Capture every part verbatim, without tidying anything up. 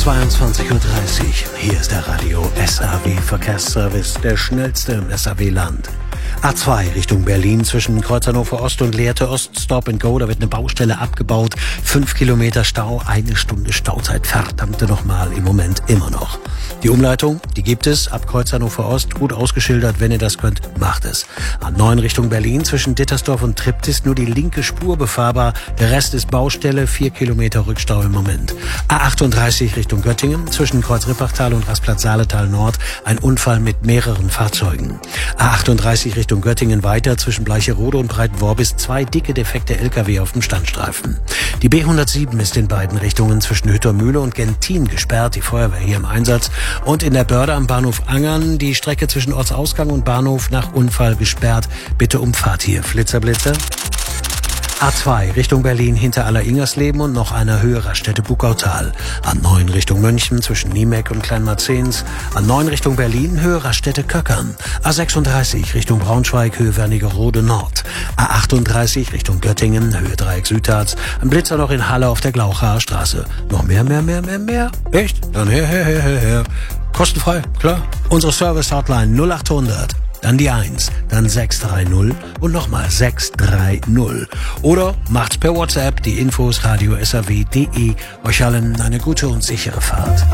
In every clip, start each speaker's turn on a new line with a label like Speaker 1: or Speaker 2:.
Speaker 1: zweiundzwanzig Uhr dreißig. Hier ist der Radio S A W Verkehrsservice, der schnellste im S A W-Land. A zwei Richtung Berlin zwischen Kreuz Hannover Ost und Lehrte Ost, Stop and Go. Da wird eine Baustelle abgebaut. Fünf Kilometer Stau, eine Stunde Stauzeit. Verdammte nochmal, im Moment immer noch. Die Umleitung, die gibt es ab Kreuz Hannover Ost. Gut ausgeschildert, wenn ihr das könnt, macht es. A neun Richtung Berlin zwischen Dittersdorf und Triptis nur die linke Spur befahrbar. Der Rest ist Baustelle, vier Kilometer Rückstau im Moment. A achtunddreißig Richtung Göttingen zwischen Kreuz Rippachtal und Rastplatz Saaletal Nord. Ein Unfall mit mehreren Fahrzeugen. A achtunddreißig Richtung Göttingen weiter zwischen Bleicherode und Breitenworbis zwei dicke defekte L K W auf dem Standstreifen. Die B hundertsieben ist in beiden Richtungen zwischen Hüttermühle und Gentin gesperrt, die Feuerwehr hier im Einsatz. Und in der Börde am Bahnhof Angern die Strecke zwischen Ortsausgang und Bahnhof nach Unfall gesperrt. Bitte Umfahrt hier. Flitzer-Blitzer. A zwei Richtung Berlin hinter Aller-Ingersleben und noch einer Höhe Raststätte Buckautal. A neun Richtung München zwischen Niemek und Kleinmarzens. A neun Richtung Berlin Höhe Raststätte Köckern. A sechsunddreißig Richtung Braunschweig Höhe Wernigerode Nord. A achtunddreißig Richtung Göttingen Höhe Dreieck Südharz. Ein Blitzer noch in Halle auf der Glauchaer Straße. Noch mehr, mehr, mehr, mehr, mehr? Echt? Dann her, her, her, her, her. Kostenfrei, klar. Unsere Service-Hotline null achthundert. Dann die eins, dann sechs drei null und nochmal sechs drei null. Oder macht's per WhatsApp, die Infos radio s a w punkt d e. Euch allen eine gute und sichere Fahrt.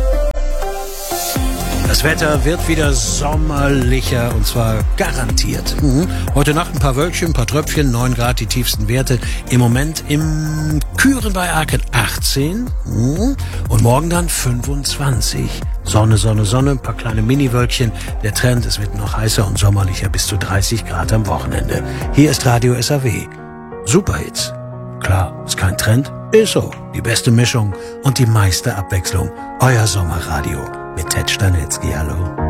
Speaker 1: Das Wetter wird wieder sommerlicher und zwar garantiert. Mhm. Heute Nacht ein paar Wölkchen, ein paar Tröpfchen, neun Grad die tiefsten Werte. Im Moment im Küren bei Aachen achtzehn mhm. und morgen dann fünfundzwanzig. Sonne, Sonne, Sonne, ein paar kleine Mini-Wölkchen. Der Trend, es wird noch heißer und sommerlicher bis zu dreißig Grad am Wochenende. Hier ist Radio S A W. Superhits. Klar, ist kein Trend, ist so. Die beste Mischung und die meiste Abwechslung. Euer Sommerradio mit Ted Stanitzky. Hallo.